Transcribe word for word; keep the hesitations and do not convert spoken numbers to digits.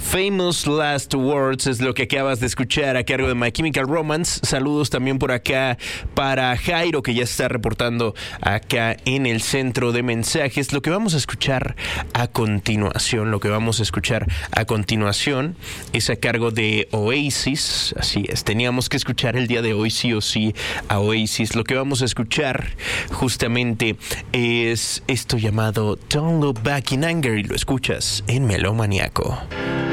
Famous Last Words es lo que acabas de escuchar a cargo de My Chemical Romance. Saludos también por acá para Jairo, que ya está reportando acá en el centro de mensajes. Lo que vamos a escuchar a continuación, lo que vamos a escuchar a continuación es a cargo de Oasis. Así es, teníamos que escuchar el día de hoy sí o sí a Oasis. Lo que vamos a escuchar justamente es esto llamado Don't Look Back in Anger y lo escuchas en Melómaniaco.